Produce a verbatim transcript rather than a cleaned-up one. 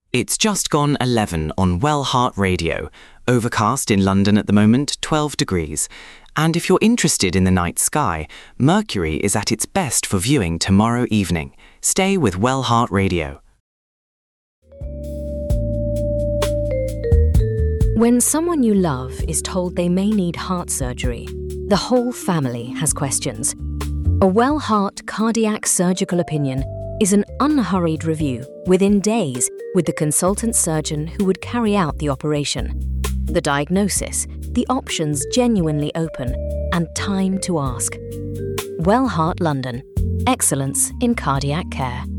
It's just gone eleven on Well Heart Radio. Overcast in London at the moment, twelve degrees. And if you're interested in the night sky, Mercury is at its best for viewing tomorrow evening. Stay with Well Heart Radio. When someone you love is told they may need heart surgery, the whole family has questions. A Well Heart cardiac surgical opinion is an unhurried review within days with the consultant surgeon who would carry out the operation. The diagnosis, the options genuinely open, and time to ask. Well Heart London. Excellence in cardiac care.